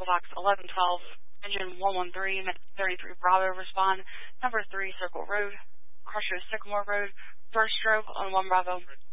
mailbox 1112, engine 113, 33 Bravo, respond. Number 3, Circle Road, Crusher Sycamore Road, first stroke on 1 Bravo.